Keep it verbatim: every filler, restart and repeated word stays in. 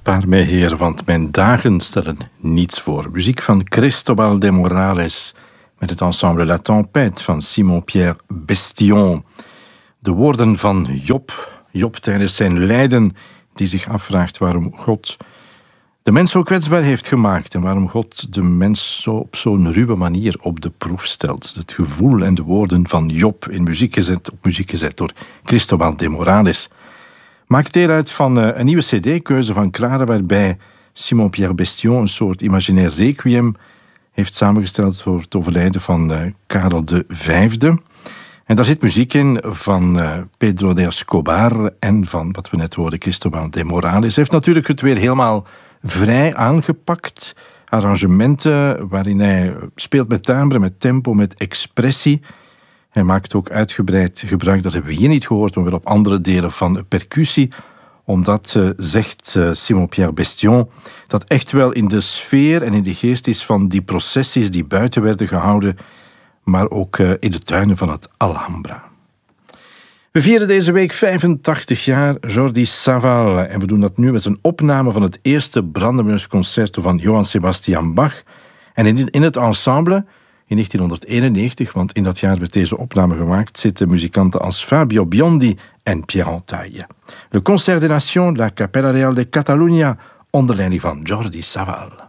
Spaar mij, Heer, want mijn dagen stellen niets voor. Muziek van Cristobal de Morales met het ensemble La Tempête van Simon-Pierre Bestion. De woorden van Job, Job tijdens zijn lijden, die zich afvraagt waarom God de mens zo kwetsbaar heeft gemaakt en waarom God de mens zo op zo'n ruwe manier op de proef stelt. Het gevoel en de woorden van Job in muziek gezet, op muziek gezet door Cristobal de Morales. Maakt deel uit van een nieuwe cd-keuze van Clara, waarbij Simon-Pierre Bestion een soort imaginair requiem heeft samengesteld voor het overlijden van uh, Karel de Vijfde. En daar zit muziek in van uh, Pedro de Escobar en van, wat we net hoorden, Cristobal de Morales. Hij heeft natuurlijk het weer helemaal vrij aangepakt. Arrangementen waarin hij speelt met timbre, met tempo, met expressie. Hij maakt ook uitgebreid gebruik, dat hebben we hier niet gehoord, maar wel op andere delen van percussie. Omdat, uh, zegt uh, Simon-Pierre Bestion, dat echt wel in de sfeer en in de geest is van die processies die buiten werden gehouden, maar ook uh, in de tuinen van het Alhambra. We vieren deze week vijfentachtig jaar Jordi Savall en we doen dat nu met een opname van het eerste Brandenburgsconcerto van Johann Sebastian Bach. En in, in het ensemble in negentienhonderdeenennegentig, want in dat jaar werd deze opname gemaakt, zitten muzikanten als Fabio Biondi en Pierre Entaille. Le Concert des Nations, la Capella Real de Catalunya, onder leiding van Jordi Savall.